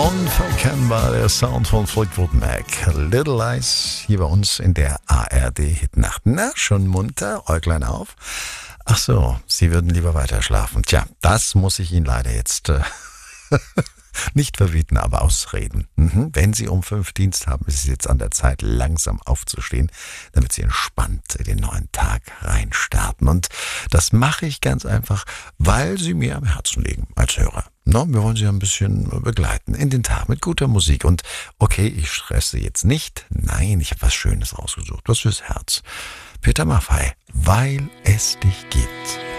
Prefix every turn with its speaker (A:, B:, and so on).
A: Unverkennbar der Sound von Fleetwood Mac. Little Lies hier bei uns in der ARD-Hitnacht. Na, schon munter, Äuglein auf. Ach so, Sie würden lieber weiter schlafen. Tja, das muss ich Ihnen leider jetzt nicht verbieten, aber ausreden. Wenn Sie um 5 Dienst haben, ist es jetzt an der Zeit, langsam aufzustehen, damit Sie entspannt in den neuen Tag reinstarten. Und das mache ich ganz einfach, weil Sie mir am Herzen liegen als Hörer. No, wir wollen Sie ein bisschen begleiten in den Tag mit guter Musik. Und okay, ich stresse jetzt nicht. Nein, ich habe was Schönes rausgesucht, was fürs Herz. Peter Maffay, weil es dich gibt.